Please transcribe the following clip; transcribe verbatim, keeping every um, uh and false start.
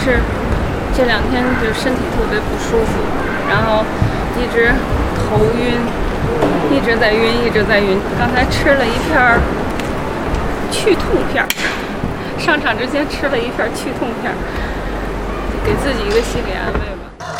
是这两天就身体特别不舒服，然后一直头晕，一直在晕，一直在晕。刚才吃了一片去痛片，上场之前吃了一片去痛片，给自己一个心理安慰。